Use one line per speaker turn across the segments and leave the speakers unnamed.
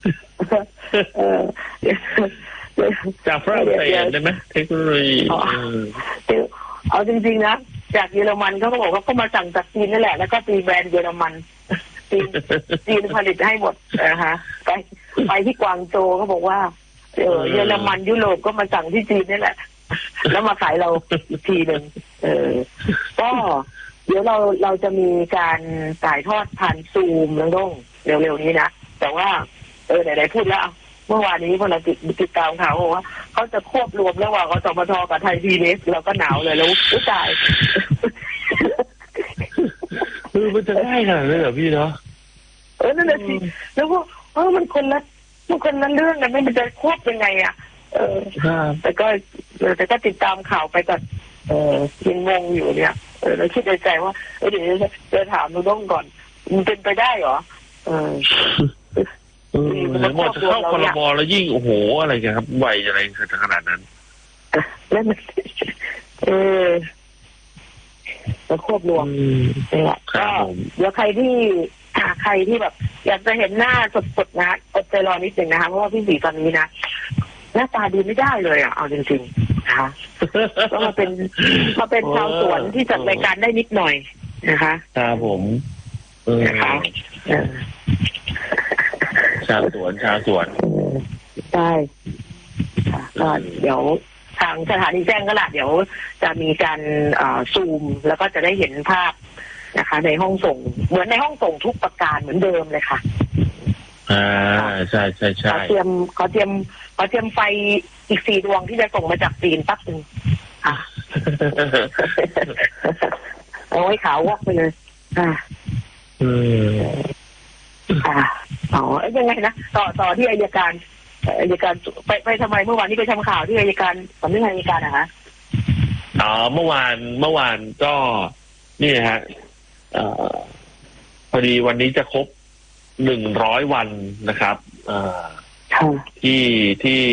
เออ
จากฝรั่งเศสได้ไหมเทคโนโลยี
เอาจริงๆนะจากเยอรมันเขาบอกว่าเขามาสั่งจากจีนนั่นแหละแล้วก็ตีแบรนด์เยอรมันจีนผลิตให้หมดนะคะไปที่กวางโจวเขาบอกว่าเยอรมันยุโรปก็มาสั่งที่จีนนี่แหละแล้วมาขายเราทีหนึ่งก็เดี๋ยวเราจะมีการถ่ายทอดผ่านซูมแล้วต้องเร็วๆนี้นะแต่ว่าไหนๆพูดแล้วเมื่อวานนี้พอเราติดตามข่าวว่าเขาจะควบรวมระหว่างกสมทกับไทยพีบีเอสเราก็หนาวเลยแล้วอุ้ยตาย
มันจะง่ายขนาดนั้นเหรอพี่เนาะ
นั่นแหละสิแล้วก็มันคนละเรื่องกันไม่มันจะควบยังไงอ่ะแต่ก็ติดตามข่าวไปก่อนยังงงอยู่เนี่ยเราคิดในใจว่าเดี๋ยวจะถามลุงต้องก่อนมันเป็นไปได้เหรอ
หมดเข้าครม.แล้วยิ่งโอ้โหอะไรกันครับไวอะไรขนาดนั้น
แล้วมันจะควบรวมนี่แหละก็เดี๋ยวใครที่แบบอยากจะเห็นหน้าสดๆนะอดใจรอนิดนึงนะคะเพราะว่าพี่สีตอนนี้นะหน้าตาดีไม่ได้เลยอ่ะเอาจริงๆนะคะก็มาเป็นชาวสวนที่จัดรายการได้นิดหน่อยนะคะ
ครับผม
นะคะ
ชาวสวน
ใช่ก็เดี๋ยวทางสถานีแจ้งก็ละเดี๋ยวจะมีการซูมแล้วก็จะได้เห็นภาพนะคะในห้องส่งเหมือนในห้องส่งทุกประการเหมือนเดิมเลยค่ะ
ใช่
ขอเตรียมไฟอีก4 ดวงที่จะส่งมาจากจีนปั๊บนึงเอาไว้ขาววอกไปเลยยังไงนะต่อที่อัยการไปทำไมเมื่อวานนี้ไปทำข่าวที่อัยการสำนักงานอัยการนะคะ
เมื่อวานก็นี่ฮะพอดีวันนี้จะครบ100 วันนะครับที่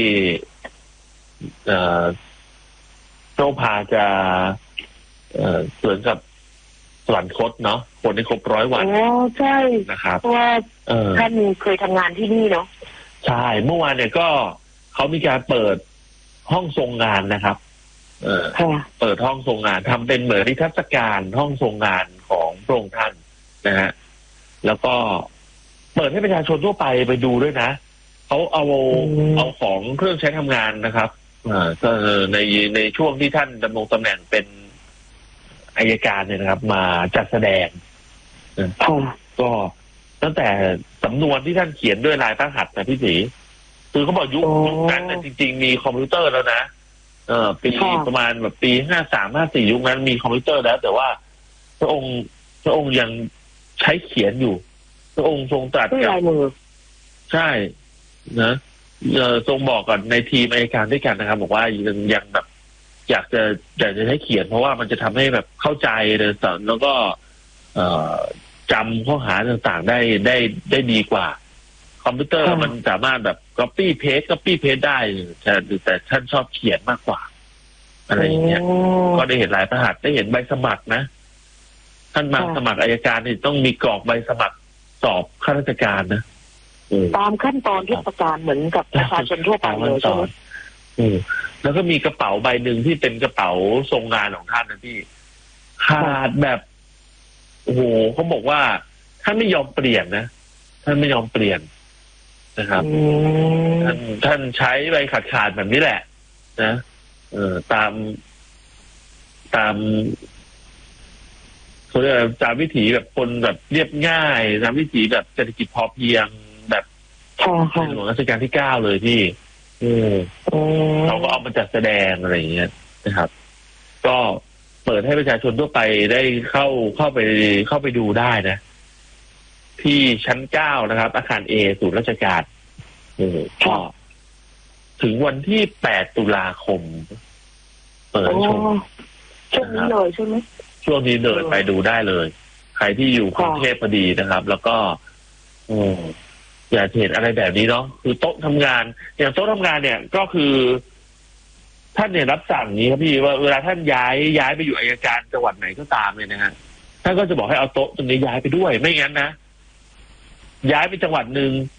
โซภาจะเหมือนกับสวรรคตเนาะคนที่ครบ100 วัน
ใช่
นะครับ
เพราะว่าท่านเคยทำงานที่นี่เนาะ
ใช่เมื่อวานเนี่ยก็เขามีการเปิดห้องทรงงานนะครับเปิดห้องทรงงานทำเป็นเหมือนนิทรรศการห้องทรงงานของพระองค์ท่านนะฮะแล้วก็เปิดให้ประชาชนทั่วไปดูด้วยนะเขาเอาของเครื่องใช้ทำงานนะครับก็ในช่วงที่ท่านดำรงตำแหน่งเป็นอัยการเนี่ยนะครับมาจัดแสดงก็ตั้งแต่สำนวนที่ท่านเขียนด้วยลายพระหัตถ์นะพี่ศรีคือเขาบอกยุคนั้นจริงๆมีคอมพิวเตอร์แล้วนะปีประมาณแบบปี53-54ยุคนั้นมีคอมพิวเตอร์แล้วแต่ว่าพระองค์ยังใช้เขียนอยู่พระองค์ทรงตรัสกับใช่นะทรงบอกก่อนในทีมอัยการด้วยกันนะครับบอกว่ายังแบบอยากจะให้เขียนเพราะว่ามันจะทำให้แบบเข้าใจแล้วก็จำข้อหาต่างๆได้ดีกว่าคอมพิวเตอร์มันสามารถแบบ copy paste ได้แต่ท่านชอบเขียนมากกว่าอะไรอย่างเงี้ยก็ได้เห็นหลายพระหัตถ์ได้เห็นใบสมัครนะท่านมาสมัครอัยการนี่ต้องมีกรอกใบสมัครสอบข้าราชการนะ
ตามขั้นตอนทุกประการเหมือนกับประชาชนทั่วไปเลยใช่ไหม
แล้วก็มีกระเป๋าใบหนึ่งที่เป็นกระเป๋าทรงงานของท่านนะพี่ขาดแบบโอ้โหเขาบอกว่าท่านไม่ยอมเปลี่ยนนะท่านไม่ยอมเปลี่ยนนะครับท่านใช้ใบขาดแบบนี้แหละนะตามเขาเรียกตามวิถีแบบคนแบบเรียบง่ายตามวิถีแบบเศรษฐกิจพอเพียงแบบในหลวงรัชกาลที่9เลยพี่เขาก็เอามาจัดแสดงอะไรอย่างเงี้ยนะครับก็เปิดให้ประชาชนทั่วไปได้เข้าไปดูได้นะที่ชั้น9นะครับอาคาร A ศูนย์ราชการก็ถึงวันที่8 ตุลาคมเปิดชม
ช่วงนี้เลยใช่ไหม
ช่วงนี้เดินไปดูได้เลยใครที่อยู่กรุงเทพพอดีนะครับแล้วก็อยากเห็นอะไรแบบนี้เนาะคือโต๊ะทำงานอย่างโต๊ะทำงานเนี่ยก็คือท่านเนี่ยรับสั่งนี้ครับพี่ว่าเวลาท่านย้ายไปอยู่อัยการจังหวัดไหนก็ตามเลยนะฮะท่านก็จะบอกให้เอาโต๊ะตรงนี้ย้ายไปด้วยไม่งั้นนะย้ายไปจังหวัดหนึ่ง